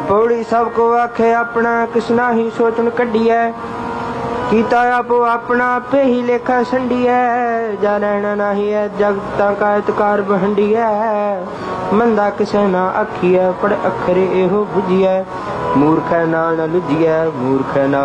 पौड़ी सबको आखे अपना किसना ही सोचन कड्डी है कीता आपो अपना पे ही लेखा संडी है जा रहना नहीं है जगता का एतकार बहंडी है मंदा किसे ना आखी है पढ़ अखरे एहो बुझी है मूर्ख नाल न लुझी है मूर्ख ना